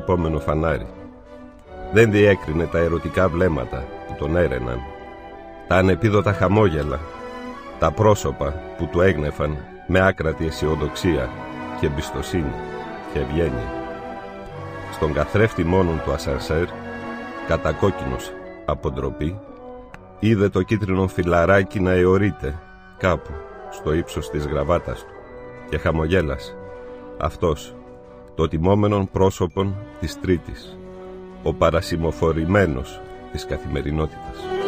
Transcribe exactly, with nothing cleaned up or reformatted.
επόμενο φανάρι. Δεν διέκρινε τα ερωτικά βλέμματα που τον έρεναν, τα ανεπίδοτα χαμόγελα, τα πρόσωπα που του έγνεφαν με άκρατη αισιοδοξία και εμπιστοσύνη και ευγένεια. Στον καθρέφτη μόνον του ασανσέρ, κατακόκκινος από ντροπή, είδε το κίτρινο φυλαράκι να αιωρείται κάπου στο ύψος της γραβάτας του και χαμογέλασε. Αυτός, το τιμόμενον πρόσωπον της Τρίτης, ο παρασημοφορημένος της καθημερινότητας.